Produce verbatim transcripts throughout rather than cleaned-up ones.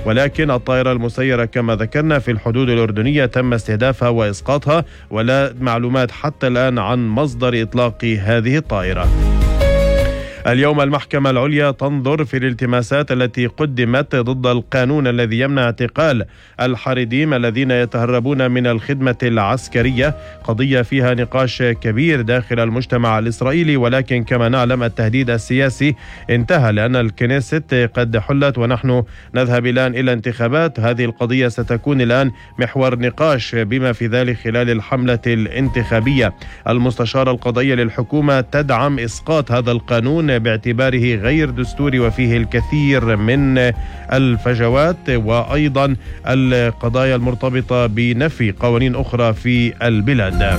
ولكن الطائرة المسيرة كما ذكرنا في الحدود الأردنية تم استهدافها وإسقاطها، ولا معلومات حتى الآن عن مصدر إطلاق هذه الطائرة. اليوم المحكمة العليا تنظر في الالتماسات التي قدمت ضد القانون الذي يمنع اعتقال الحريديم الذين يتهربون من الخدمة العسكرية، قضية فيها نقاش كبير داخل المجتمع الإسرائيلي، ولكن كما نعلم التهديد السياسي انتهى لأن الكنيست قد حلت ونحن نذهب الآن إلى انتخابات. هذه القضية ستكون الآن محور نقاش بما في ذلك خلال الحملة الانتخابية. المستشارة القضائية للحكومة تدعم إسقاط هذا القانون باعتباره غير دستوري وفيه الكثير من الفجوات، وأيضا القضايا المرتبطة بنفي قوانين أخرى في البلاد.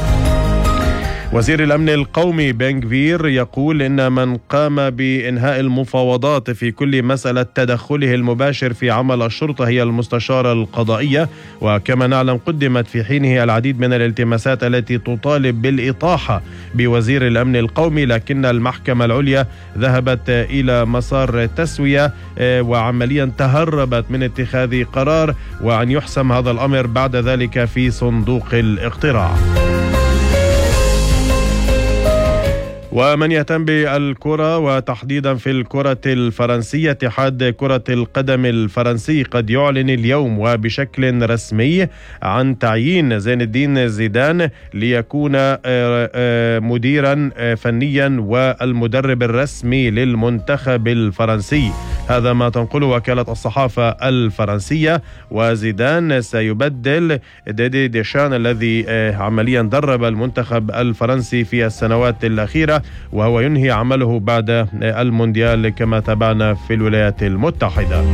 وزير الأمن القومي بن غفير يقول إن من قام بإنهاء المفاوضات في كل مسألة تدخله المباشر في عمل الشرطة هي المستشارة القضائية. وكما نعلم قدمت في حينه العديد من الالتماسات التي تطالب بالإطاحة بوزير الأمن القومي، لكن المحكمة العليا ذهبت إلى مسار تسوية وعمليا تهربت من اتخاذ قرار، وأن يحسم هذا الأمر بعد ذلك في صندوق الاقتراع. ومن يهتم بالكرة وتحديدا في الكرة الفرنسية، اتحاد كرة القدم الفرنسي قد يعلن اليوم وبشكل رسمي عن تعيين زين الدين زيدان ليكون مديرا فنيا والمدرب الرسمي للمنتخب الفرنسي. هذا ما تنقله وكالة الصحافة الفرنسية. وزيدان سيبدل ديدي ديشان الذي عمليا درب المنتخب الفرنسي في السنوات الأخيرة، وهو ينهي عمله بعد المونديال كما تابعنا في الولايات المتحدة.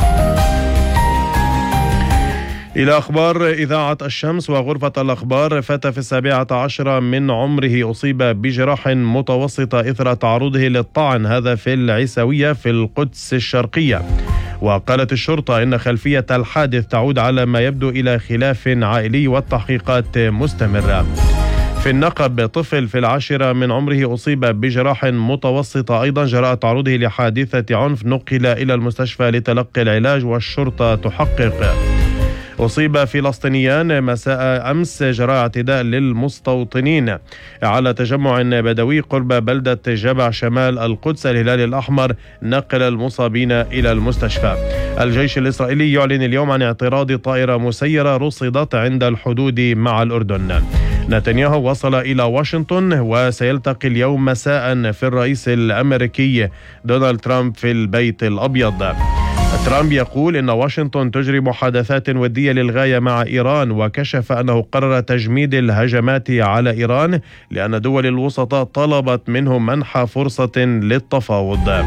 إلى أخبار إذاعة الشمس وغرفة الأخبار. فتى في السابعة عشرة من عمره أصيب بجراح متوسطة إثر تعرضه للطعن، هذا في العيسوية في القدس الشرقية. وقالت الشرطة إن خلفية الحادث تعود على ما يبدو إلى خلاف عائلي والتحقيقات مستمرة. في النقب طفل في العاشرة من عمره أصيب بجراح متوسطة أيضا جراء تعرضه لحادثة عنف، نقل إلى المستشفى لتلقي العلاج والشرطة تحقق. أصيب فلسطينيان مساء أمس جراء اعتداء للمستوطنين على تجمع بدوي قرب بلدة جبع شمال القدس. الهلال الأحمر نقل المصابين إلى المستشفى. الجيش الإسرائيلي يعلن اليوم عن اعتراض طائرة مسيرة رصدت عند الحدود مع الأردن. نتنياهو وصل إلى واشنطن وسيلتقي اليوم مساء في الرئيس الأمريكي دونالد ترامب في البيت الأبيض. ترامب يقول إن واشنطن تجري محادثات ودية للغاية مع إيران، وكشف أنه قرر تجميد الهجمات على إيران لأن دول الوسطاء طلبت منه منح فرصة للتفاوض.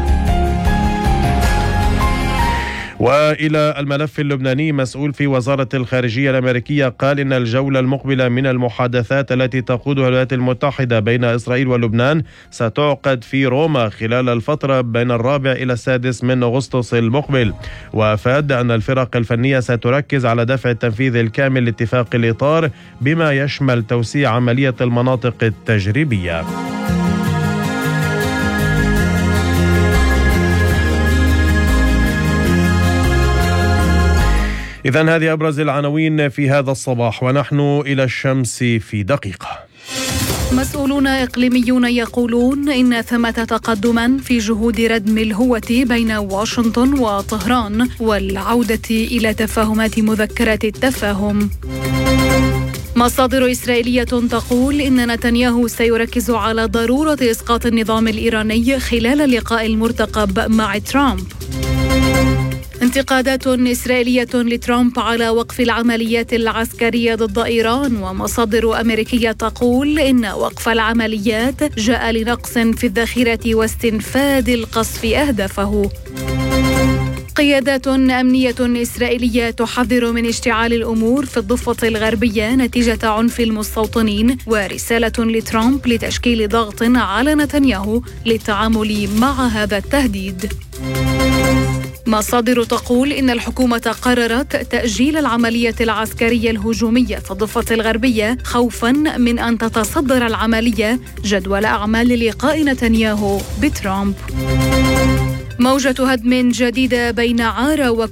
وإلى الملف اللبناني، مسؤول في وزارة الخارجية الأمريكية قال إن الجولة المقبلة من المحادثات التي تقودها الولايات المتحدة بين إسرائيل ولبنان ستعقد في روما خلال الفترة بين الرابع إلى السادس من أغسطس المقبل. وأفاد أن الفرق الفنية ستركز على دفع التنفيذ الكامل لاتفاق الإطار بما يشمل توسيع عملية المناطق التجريبية. إذن هذه أبرز العناوين في هذا الصباح، ونحن إلى الشمس في دقيقة. مسؤولون إقليميون يقولون إن ثمة تقدما في جهود ردم الهوة بين واشنطن وطهران والعودة إلى تفاهمات مذكرة التفاهم. مصادر إسرائيلية تقول إن نتنياهو سيركز على ضرورة إسقاط النظام الإيراني خلال اللقاء المرتقب مع ترامب. انتقادات إسرائيلية لترامب على وقف العمليات العسكرية ضد إيران، ومصادر أمريكية تقول إن وقف العمليات جاء لنقص في الذخيرة واستنفاد القصف أهدافه. قيادات أمنية إسرائيلية تحذر من اشتعال الأمور في الضفة الغربية نتيجة عنف المستوطنين، ورسالة لترامب لتشكيل ضغط على نتنياهو للتعامل مع هذا التهديد. مصادر تقول إن الحكومة قررت تأجيل العملية العسكرية الهجومية في الضفة الغربية خوفاً من أن تتصدر العملية جدول أعمال لقاء نتنياهو بترامب. موجة هدم جديدة بين عارة